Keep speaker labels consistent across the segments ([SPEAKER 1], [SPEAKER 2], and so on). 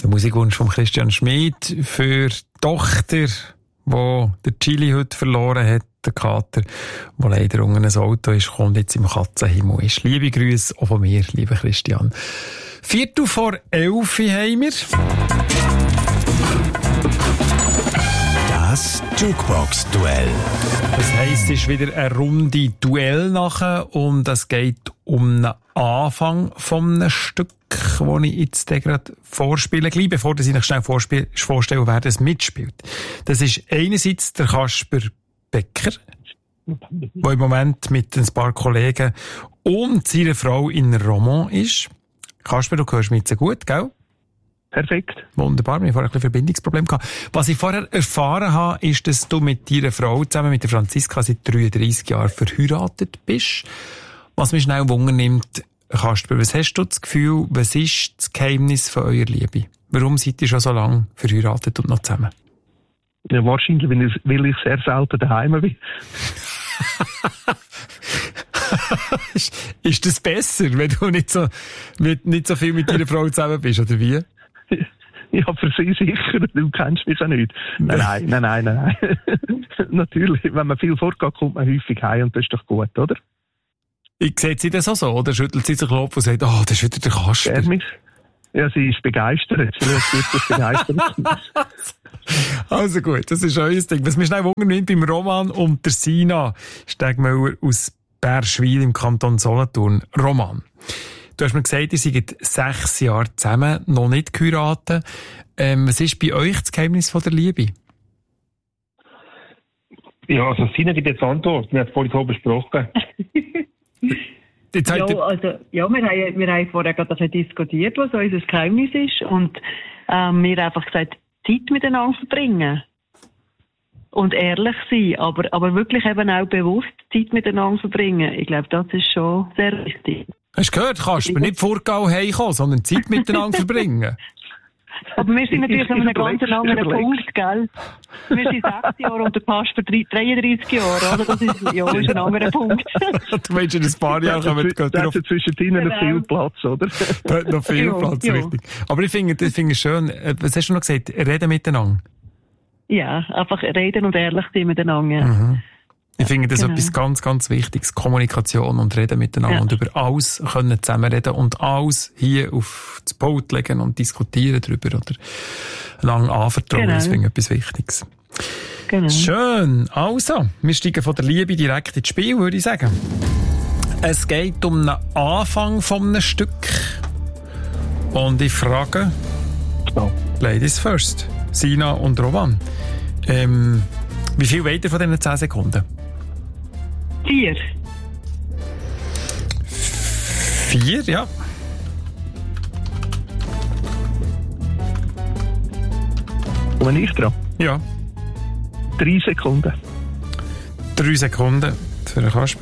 [SPEAKER 1] Der Musikwunsch von Christian Schmid für die Tochter, die der Chili heute verloren hat, der Kater, der leider unter ein Auto ist, kommt jetzt im Katzenhimmel ist. Liebe Grüße auch von mir, lieber Christian. 11:45 haben wir.
[SPEAKER 2] Das Jukebox-Duell.
[SPEAKER 1] Das heisst, es ist wieder eine Runde Duell nachher und es geht um den Anfang von einem Stück, das ich jetzt gerade vorspiele. Gleich bevor ich euch schnell vorstelle, wer das mitspielt. Das ist einerseits der Kasper Becker, der im Moment mit ein paar Kollegen und seiner Frau in Romont ist. Kasper, du hörst mich jetzt gut, gell?
[SPEAKER 3] Perfekt.
[SPEAKER 1] Wunderbar, wir haben vorher ein bisschen Verbindungsproblem gehabt. Was ich vorher erfahren habe, ist, dass du mit deiner Frau zusammen mit der Franziska seit 33 Jahren verheiratet bist. Was mich schnell Wunder nimmt, Kasper, was hast du das Gefühl, was ist das Geheimnis von eurer Liebe? Warum seid ihr schon so lange verheiratet und noch zusammen?
[SPEAKER 3] Ja, wahrscheinlich, weil ich sehr selten daheim bin.
[SPEAKER 1] Ist das besser, wenn du nicht so viel mit deiner Frau zusammen bist, oder wie?
[SPEAKER 3] Ja, für sie sicher. Du kennst mich ja nicht. Nein. Natürlich, wenn man viel vorgeht, kommt man häufig heim und das ist doch gut, oder?
[SPEAKER 1] Sieht sie das auch so, oder schüttelt sie sich den Kopf und sagt, oh, das ist wieder der Kasper?
[SPEAKER 3] Ja, sie ist begeistert. Sie wird das begeistert.
[SPEAKER 1] Also gut, das ist euer Ding. Was mich schnell wundert beim Roman und der Sina Stegmüller aus Bärschwil im Kanton Solothurn. Roman, du hast mir gesagt, ihr seid 6 Jahre zusammen, noch nicht geheiratet. Was ist bei euch das Geheimnis von der Liebe?
[SPEAKER 4] Ja, also Sina gibt jetzt Antwort. Wir haben es vorhin so besprochen.
[SPEAKER 5] Wir haben vorher gerade diskutiert, was unser Geheimnis ist. Und wir haben einfach gesagt, Zeit miteinander verbringen. Und ehrlich sein, aber wirklich eben auch bewusst Zeit miteinander verbringen. Ich glaube, das ist schon sehr wichtig.
[SPEAKER 1] Hast du gehört, Kasper, nicht Vorgau heimkommen, sondern Zeit miteinander verbringen.
[SPEAKER 5] Aber wir sind natürlich an einem ganz anderen Punkt, gell? Wir sind 6 Jahre und der Kasper 33 Jahre, oder? Das ist ein anderer Punkt.
[SPEAKER 1] Du meinst, in ein paar Jahren kommen wir
[SPEAKER 3] da hat zwischen ihnen noch viel Platz, oder?
[SPEAKER 1] Da hat noch viel Platz, richtig. Aber ich finde es schön. Was hast du noch gesagt? Reden miteinander.
[SPEAKER 5] Ja, einfach reden und ehrlich sein miteinander.
[SPEAKER 1] Mhm. Ich finde das etwas ganz, ganz Wichtiges. Kommunikation und Reden miteinander und über alles können zusammenreden und alles hier auf das Boot legen und diskutieren darüber oder lang anvertrauen. Das finde ich etwas Wichtiges.
[SPEAKER 5] Genau.
[SPEAKER 1] Schön. Also, wir steigen von der Liebe direkt ins Spiel, würde ich sagen. Es geht um den Anfang von einem Stück. Und ich frage, Ladies first, Sina und Roman, wie viel weiter von diesen 10 Sekunden?
[SPEAKER 5] 4.
[SPEAKER 1] 4, ja.
[SPEAKER 3] Und ich dran?
[SPEAKER 1] Ja.
[SPEAKER 3] 3 Sekunden.
[SPEAKER 1] 3 Sekunden für den Kasper.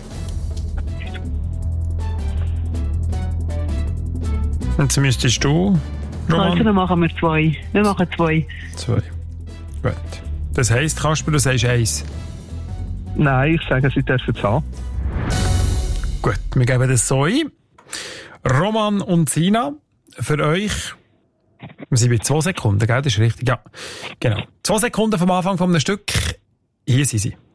[SPEAKER 1] Und jetzt müsstest du, Roman?
[SPEAKER 5] Also, dann machen wir 2. Wir machen 2.
[SPEAKER 1] 2. Gut. Das heisst, Kasper, du sagst 1.
[SPEAKER 3] Nein, ich sage, sie dürfen es haben.
[SPEAKER 1] Gut, wir geben das so ein. Roman und Sina, für euch, wir sind bei 2 Sekunden, gell? Das ist richtig, ja. Genau. 2 Sekunden vom Anfang von einem Stück. Hier sind sie.